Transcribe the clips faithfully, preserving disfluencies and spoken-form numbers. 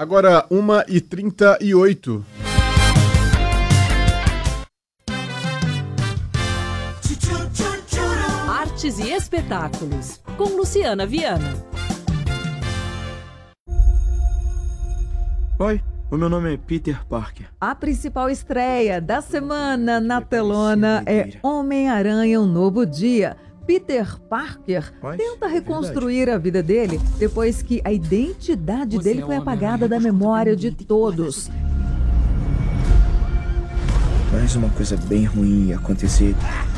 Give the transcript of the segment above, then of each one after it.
Agora, uma e trinta e oito. Artes e espetáculos, com Luciana Viana. Oi, o meu nome é Peter Parker. A principal estreia da semana na telona é Homem-Aranha, Um Novo Dia. Peter Parker tenta reconstruir a vida dele depois que a identidade dele foi apagada da memória de todos. Mais uma coisa bem ruim ia acontecer.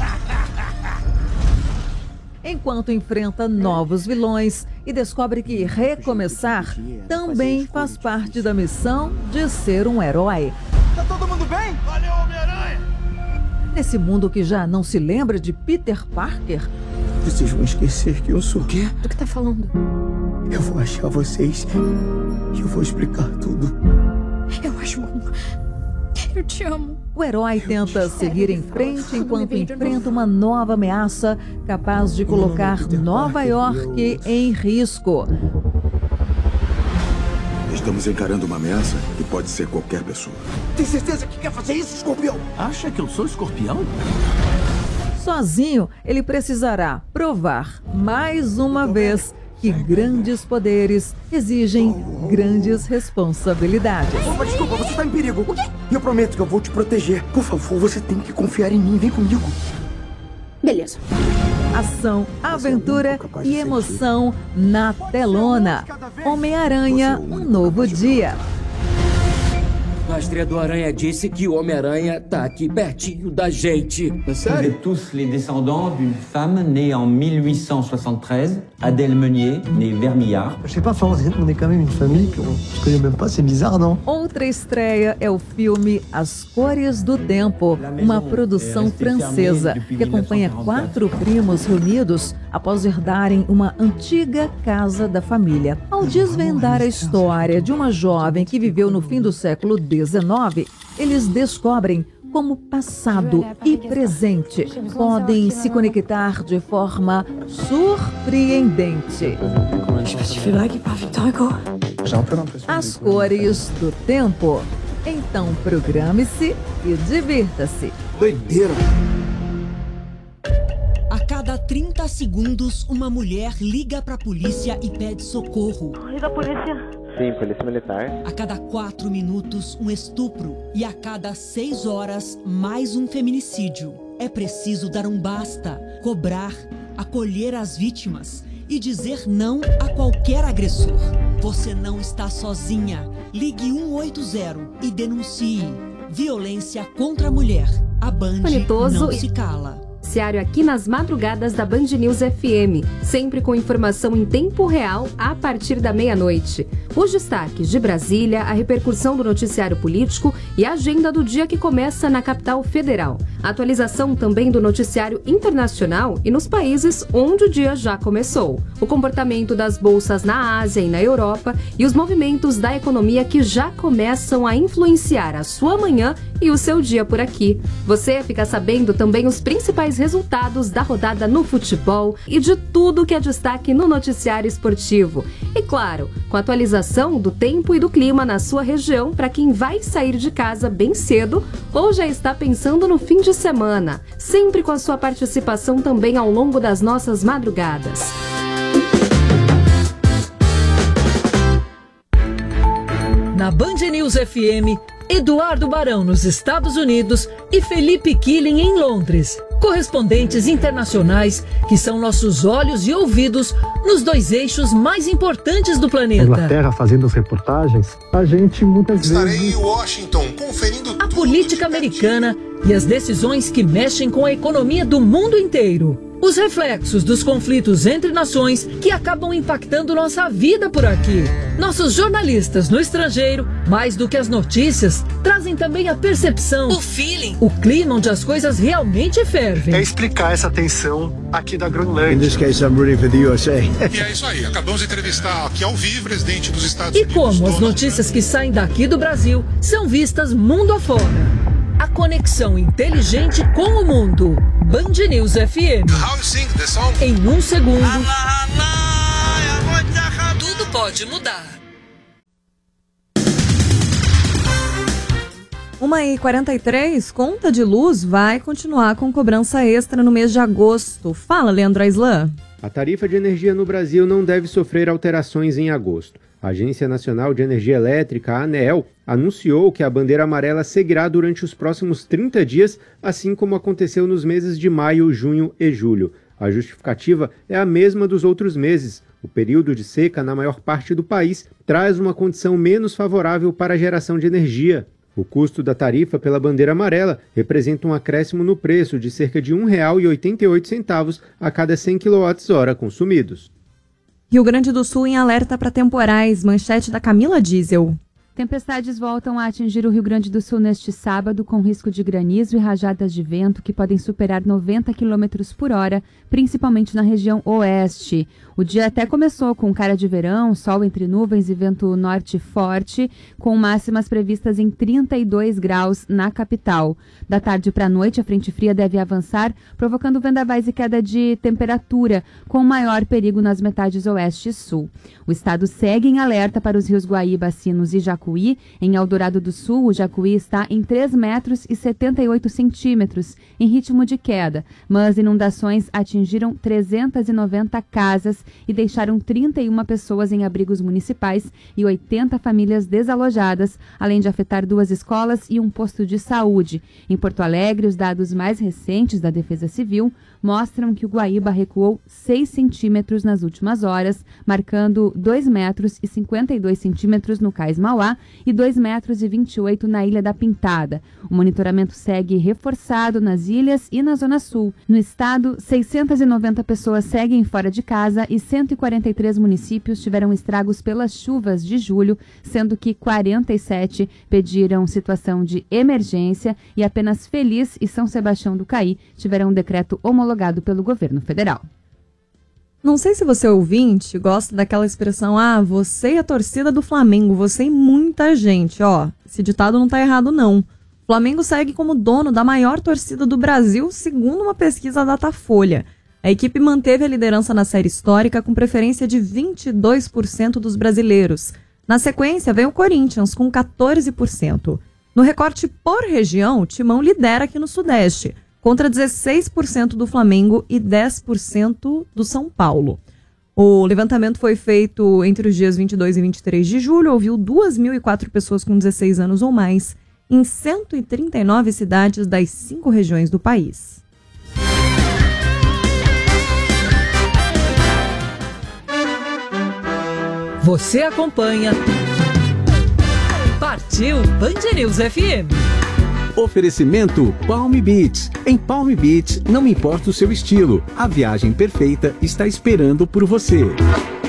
Enquanto enfrenta novos vilões e descobre que recomeçar também faz parte da missão de ser um herói. Tá todo mundo bem? Valeu, Homem-Aranha! Nesse mundo que já não se lembra de Peter Parker... Vocês vão esquecer que eu sou. O quê? Do que tá falando? Eu vou achar vocês e eu vou explicar tudo. Eu acho bom. Eu te amo. O herói tenta seguir em frente enquanto enfrenta uma nova ameaça capaz de colocar Nova York em risco. Estamos encarando uma ameaça que pode ser qualquer pessoa. Tem certeza que quer fazer isso, Escorpião? Acha que eu sou escorpião? Sozinho, ele precisará provar mais uma vez que grandes poderes exigem grandes responsabilidades. Opa, desculpa, você está em perigo. O quê? Eu prometo que eu vou te proteger. Por favor, você tem que confiar em mim. Vem comigo. Beleza. Ação, aventura e emoção na telona. Homem-Aranha, Um Novo Dia. A estreia do Aranha disse que o Homem-Aranha tá aqui pertinho da gente. É sério? Vous êtes tous les descendants d'une femme née en mille huit cent soixante-treize, Adèle Meunier, née Vermillard. Je sais pas, on est quand même une famille que je connais même pas, c'est bizarre, não? Outra estreia é o filme As Cores do Tempo, uma produção francesa que acompanha quatro primos reunidos após herdarem uma antiga casa da família. Ao desvendar a história de uma jovem que viveu no fim do século dezenove, eles descobrem como passado e presente podem se conectar de forma surpreendente. As Cores do Tempo. Então programe-se e divirta-se. Doideira! A cada trinta segundos, uma mulher liga pra polícia e pede socorro. Liga a polícia. Sim, polícia militar. A cada quatro minutos, um estupro. E a cada seis horas, mais um feminicídio. É preciso dar um basta, cobrar, acolher as vítimas e dizer não a qualquer agressor. Você não está sozinha. Ligue um oito zero e denuncie. Violência contra a mulher. A Band não se cala. Noticiário aqui nas madrugadas da Band News F M, sempre com informação em tempo real a partir da meia-noite. Os destaques de Brasília, a repercussão do noticiário político e a agenda do dia que começa na capital federal. A atualização também do noticiário internacional e nos países onde o dia já começou. O comportamento das bolsas na Ásia e na Europa e os movimentos da economia que já começam a influenciar a sua manhã e o seu dia por aqui. Você fica sabendo também os principais resultados da rodada no futebol e de tudo que é destaque no noticiário esportivo. E claro, com a atualização do tempo e do clima na sua região para quem vai sair de casa bem cedo ou já está pensando no fim de semana. Sempre com a sua participação também ao longo das nossas madrugadas. Na Band News F M, Eduardo Barão nos Estados Unidos e Felipe Killing em Londres. Correspondentes internacionais que são nossos olhos e ouvidos nos dois eixos mais importantes do planeta. Inglaterra fazendo as reportagens, a gente muitas Estarei vezes... Estarei em Washington conferindo a política americana e as decisões que mexem com a economia do mundo inteiro. Os reflexos dos conflitos entre nações que acabam impactando nossa vida por aqui. Nossos jornalistas no estrangeiro, mais do que as notícias, trazem também a percepção, o feeling, o clima onde as coisas realmente fervem. É explicar essa tensão aqui da Groenlândia. In this case, I'm rooting for the U S A. E é isso aí, acabamos de entrevistar aqui ao vivo o presidente dos Estados e Unidos. E como as notícias que saem daqui do Brasil são vistas mundo afora. A conexão inteligente com o mundo. Band News F M. How you sing the song? Em um segundo, tudo pode mudar. uma e quarenta e três, Conta de Luz vai continuar com cobrança extra no mês de agosto. Fala, Leandro Aislan. A tarifa de energia no Brasil não deve sofrer alterações em agosto. A Agência Nacional de Energia Elétrica, a ANEEL, anunciou que a bandeira amarela seguirá durante os próximos trinta dias, assim como aconteceu nos meses de maio, junho e julho. A justificativa é a mesma dos outros meses. O período de seca na maior parte do país traz uma condição menos favorável para a geração de energia. O custo da tarifa pela bandeira amarela representa um acréscimo no preço de cerca de um real e oitenta e oito centavos a cada cem quilowatts-hora consumidos. Rio Grande do Sul em alerta para temporais, manchete da Camila Diesel. Tempestades voltam a atingir o Rio Grande do Sul neste sábado, com risco de granizo e rajadas de vento que podem superar noventa quilômetros por hora, principalmente na região oeste. O dia até começou com cara de verão, sol entre nuvens e vento norte forte, com máximas previstas em trinta e dois graus na capital. Da tarde para a noite, a frente fria deve avançar, provocando vendavais e queda de temperatura, com maior perigo nas metades oeste e sul. O estado segue em alerta para os rios Guaíba, Sinos e Jacuí. Em Eldorado do Sul, o Jacuí está em três metros e setenta e oito centímetros, em ritmo de queda, mas inundações atingiram trezentas e noventa casas e deixaram trinta e uma pessoas em abrigos municipais e oitenta famílias desalojadas, além de afetar duas escolas e um posto de saúde. Em Porto Alegre, os dados mais recentes da Defesa Civil mostram que o Guaíba recuou seis centímetros nas últimas horas, marcando dois metros e cinquenta e dois centímetros no Cais Mauá e dois metros e vinte e oito na Ilha da Pintada. O monitoramento segue reforçado nas ilhas e na Zona Sul. No estado, seiscentas e noventa pessoas seguem fora de casa e cento e quarenta e três municípios tiveram estragos pelas chuvas de julho, sendo que quarenta e sete pediram situação de emergência e apenas Feliz e São Sebastião do Caí tiveram um decreto homologado pelo governo federal. Não sei se você ouvinte gosta daquela expressão, ah, você e a torcida do Flamengo, você e muita gente. Ó, esse ditado não tá errado não. O Flamengo segue como dono da maior torcida do Brasil, segundo uma pesquisa Datafolha. A equipe manteve a liderança na série histórica com preferência de vinte e dois por cento dos brasileiros. Na sequência, vem o Corinthians com quatorze por cento. No recorte por região, o Timão lidera aqui no Sudeste, contra dezesseis por cento do Flamengo e dez por cento do São Paulo. O levantamento foi feito entre os dias vinte e dois e vinte e três de julho, ouviu duas mil e quatro pessoas com dezesseis anos ou mais, em cento e trinta e nove cidades das cinco regiões do país. Você acompanha Partiu Band News F M. Oferecimento Palm Beach. Em Palm Beach, não importa o seu estilo, a viagem perfeita está esperando por você.